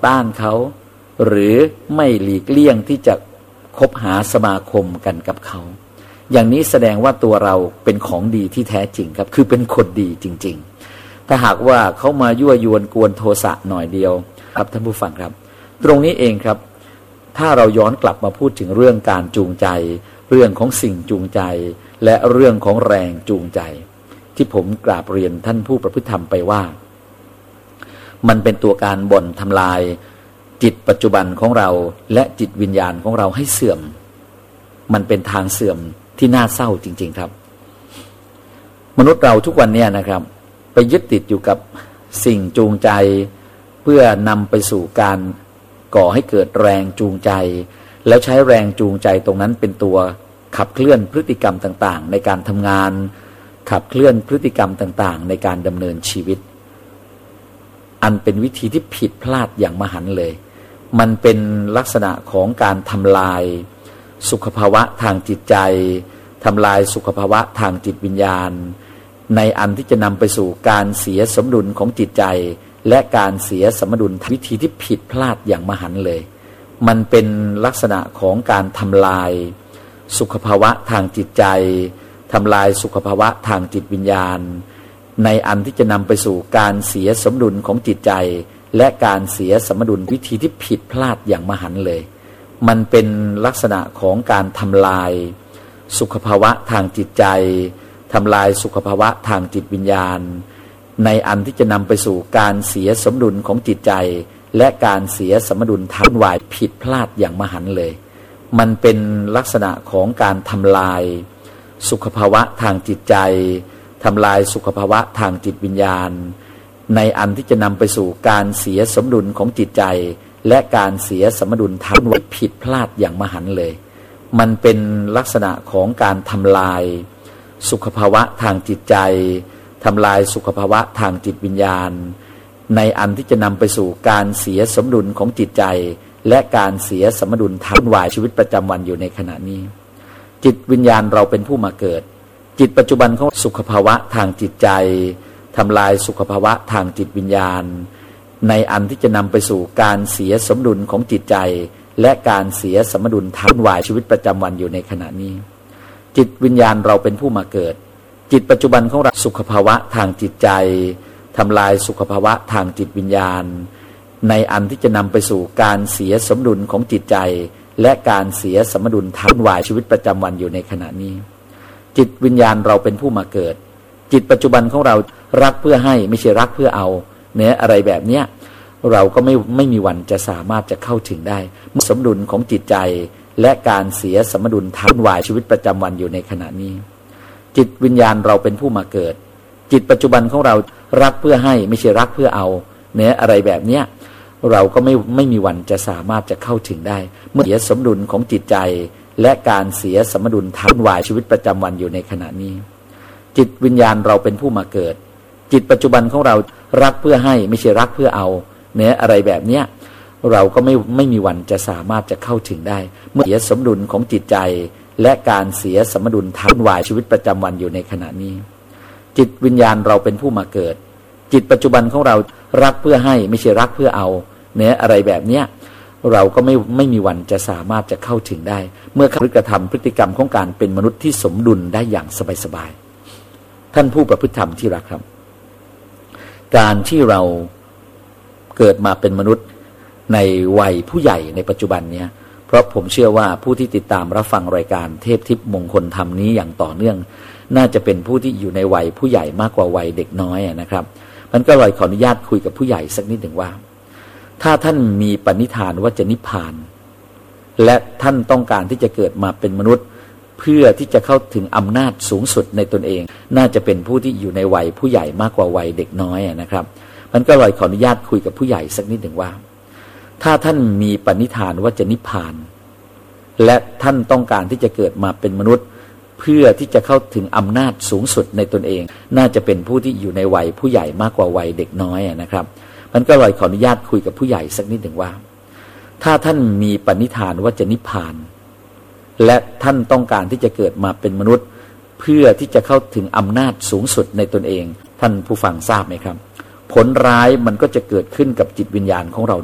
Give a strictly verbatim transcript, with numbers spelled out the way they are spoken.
ต้านเขาหรือไม่หลีกเลี่ยงที่จะคบหาสมาคมกันกับเขาอย่างนี้แสดงว่าตัวเราเป็นของดีที่แท้จริงครับคือเป็นคนดีจริงๆถ้าหากว่าเขามายั่วยวนกวนโทสะหน่อยเดียวครับท่านผู้ฟังครับตรงนี้เองครับถ้าเราย้อนกลับมาพูดถึงเรื่องการจูงใจเรื่องของสิ่งจูงใจและเรื่องของแรงจูงใจที่ผมกราบเรียนท่านผู้ประพฤติธรรมไปว่ามันเป็นตัวการบ่นทำลายจิตปัจจุบันของเราและจิตวิญญาณของเราให้เสื่อมมันเป็นทางเสื่อมที่น่าเศร้าจริงๆครับมนุษย์เราทุกวันนี้นะครับไปยึดติดอยู่กับสิ่งจูงใจเพื่อนำไปสู่การก่อให้เกิดแรงจูงใจแล้วใช้แรงจูงใจตรงนั้นเป็นตัวขับเคลื่อนพฤติกรรมต่างๆในการทำงานขับเคลื่อนพฤติกรรมต่างๆในการดำเนินชีวิตอันเป็นวิธีที่ผิดพลาดอย่างมหันต์เลยมันเป็นลักษณะของการทำลายสุขภาวะทางจิตใจทำลายสุขภาวะทางจิตวิญญาณในอันที่จะนำไปสู่การเสียสมดุลของจิตใจและการเสียสมดุลวิธีที่ผิดพลาดอย่างมหันต์เลยมันเป็นลักษณะของการทำลายสุขภาวะทางจิตใจทำลายสุขภาวะทางจิตวิญญาณในอันที่จะนำไปสู่การเสียสมดุลของจิตใจและการเสียสมดุลวิธีที่ผิดพลาดอย่างมหันต์เลยมันเป็นลักษณะของการทำลายสุขภาวะทางจิตใจทำลายสุขภาวะทางจิตวิญญาณในอันที่จะนำไปสู่การเสียสมดุลของจิตใจและการเสียสมดุลทางวายผิดพลาดอย่างมหันต์เลยมันเป็นลักษณะของการทำลายสุขภาวะทางจิตใจทำลายสุขภาวะทางจิตวิญญาณในอันที่จะนำไปสู่การเสียสมดุลของจิตใจและการเสียสมดุลทางวายผิดพลาดอย่างมหันต์เลยมันเป็นลักษณะของการทำลายสุขภาวะทางจิตใจทำลายสุขภาวะทางจิตวิญญาณในอันที่จะนำไปสู่การเสียสมดุลของจิตใจและการเสียสมดุลทางวายชีวิตประจำวันอยู่ในขณะนี้จิตวิญญาณเราเป็นผู้มาเกิดจิตปัจจุบันของสุขภาวะทางจิตใจทำลายสุขภาวะทางจิตวิญญาณในอันที่จะนำไปสู่การเสียสมดุลของจิตใจและการเสียสมดุลทางวายชีวิตประจำวันอยู่ในขณะนี้จิตวิญญาณเราเป็นผู้มาเกิดจิตปัจจุบันของเราสุขภาวะทางจิตใจทำลายสุขภาวะทางจิตวิญญาณในอันที่จะนำไปสู่การเสียสมดุลของจิตใจและการเสียสมดุลทางวายชีวิตประจำวันอยู่ในขณะนี้จิตวิญญาณเราเป็นผู้มาเกิดจิตปัจจุบันของเรารักเพื่อให้ไม่ใช่รักเพื่อเอาเนี่ยอะไรแบบเนี้ยเราก็ไม่ไม่มีวันจะสามารถจะเข้าถึงได้เมื่อสมดุลของจิตใจและการเสียสมดุลทางวายชีวิตประจำวันอยู่ในขณะนี้จิตวิญญาณเราเป็นผู้มาเกิดจิตปัจจุบันของเรารักเพื่อให้ไม่ใช่รักเพื่อเอาเนี่ยอะไรแบบเนี้ยเราก็ไม่ไม่มีวันจะสามารถจะเข้าถึงได้เมื่อเสียสมดุลของจิตใจและการเสียสมดุลทางวายชีวิตประจำวันอยู่ในขณะนี้จิตวิญญาณเราเป็นผู้มาเกิดจิตปัจจุบันของเรารักเพื่อให้ไม่ใช่รักเพื่อเอาเนี่ยอะไรแบบเนี้ยเราก็ไม่ไม่มีวันจะสามารถจะเข้าถึงได้เมื่อเสียสมดุลของจิตใจและการเสียสมดุลทางวายชีวิตประจำวันอยู่ในขณะนี้จิตวิญญาณเราเป็นผู้มาเกิดจิตปัจจุบันของเรารักเพื่อให้ไม่ใช่รักเพื่อเอาเนี่ยอะไรแบบเนี้ยเราก็ไม่ไม่มีวันจะสามารถจะเข้าถึงได้เมื่อกระทำพฤติกรรมของการเป็นมนุษย์ที่สมดุลได้อย่างสบายๆท่านผู้ประพฤติธรรมที่รักครับการที่เราเกิดมาเป็นมนุษย์ในวัยผู้ใหญ่ในปัจจุบันเนี้ยเพราะผมเชื่อว่าผู้ที่ติดตามรับฟังรายการเทพทิพย์มงคลธรรมนี้อย่างต่อเนื่องน่าจะเป็นผู้ที่อยู่ในวัยผู้ใหญ่มากกว่าวัยเด็กน้อยนะครับมันก็เลยขออนุญาตคุยกับผู้ใหญ่สักนิดหนึ่งว่าถ้าท่านมีปณิธานว่าจะนิพพานและท่านต้องการที่จะเกิดมาเป็นมนุษย์เพื่อที่จะเข้าถึงอำนาจสูงสุดในตนเองน่าจะเป็นผู้ที่อยู่ในวัยผู้ใหญ่มากกว่าวัยเด็กน้อยนะครับมันก็เลยขออนุญาตคุยกับผู้ใหญ่สักนิดหนึ่งว่าถ้าท่านมีปณิธานว่าจะนิพพานและท่านต้องการที่จะเกิดมาเป็นมนุษย์เพื่อที่จะเข้าถึงอำนาจสูงสุดในตนเองน่าจะเป็นผู้ที่อยู่ในวัยผู้ใหญ่มากกว่าวัยเด็กน้อยนะครับมันก็เลยขออนุญาตคุยกับผู้ใหญ่สักนิดหนึ่งว่าถ้าท่านมีปณิธานว่าจะนิพพานและท่านต้องการที่จะเกิดมาเป็นมนุษย์เพื่อที่จะเข้าถึงอำนาจสูงสุดในตนเองท่านผู้ฟังทราบไหมครับผลร้ายมันก็จะเกิดขึ้นกับจิตวิญญาณของเรา